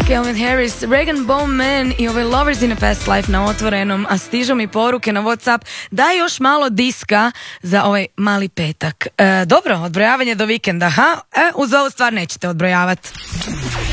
Calvin Harris, Regan Bowman i ovaj Lovers in a Past Life na otvorenom, a stižu mi poruke na WhatsApp da još malo diska za ovaj mali petak. Dobro, odbrojavanje do vikenda, ha? Uz ovu stvar nećete odbrojavati.